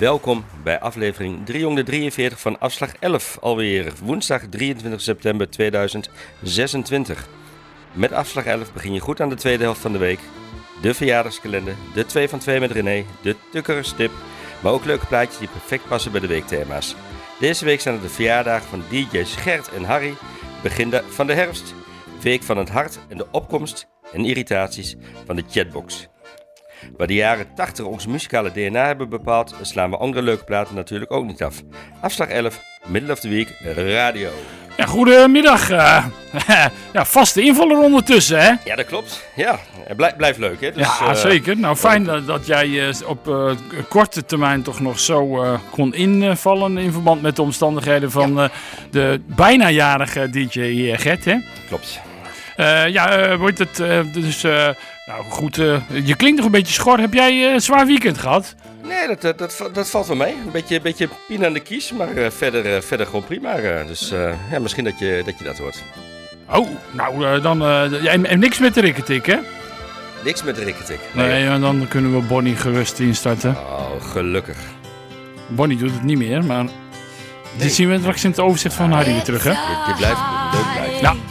Welkom bij aflevering 343 van afslag 11, alweer woensdag 23 september 2026. Met afslag 11 begin je goed aan de tweede helft van de week. De verjaardagskalender, de 2 van 2 met René, de tukkerstip, maar ook leuke plaatjes die perfect passen bij de weekthema's. Deze week zijn het de verjaardagen van DJ's Gert en Harry, begin van de herfst, week van het hart en de opkomst en irritaties van de chatbox. Waar de jaren 80 ons muzikale DNA hebben bepaald, slaan we andere leuke platen natuurlijk ook niet af. Afslag 11, middle of the week, radio. Ja, goedemiddag. Ja, vaste invaller ondertussen, hè? Ja, dat klopt. Ja, blijft leuk, hè? Dus, ja, zeker. Nou, fijn dat jij op korte termijn toch nog zo kon invallen in verband met de omstandigheden van de bijna-jarige DJ Gert, hè? Klopt. Wordt het dus... Nou goed, je klinkt nog een beetje schor. Heb jij een zwaar weekend gehad? Nee, dat valt wel mee. Een beetje pien aan de kies, maar verder gewoon prima. Dus misschien dat je dat hoort. Oh, nou dan... en niks met de rikketik, hè? Niks met de rikketik. Nee, dan kunnen we Bonnie gerust instarten. Oh, gelukkig. Bonnie doet het niet meer, maar... Dit zien we straks in het overzicht van Harry weer terug, hè? Dit blijft leuk blijven. Ja.